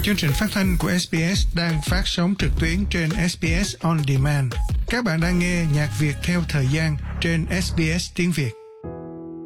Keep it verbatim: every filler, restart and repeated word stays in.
Chương trình phát thanh của ét bê ét đang phát sóng trực tuyến trên ét bê ét On Demand. Các bạn đang nghe nhạc Việt theo thời gian trên ét bê ét tiếng Việt.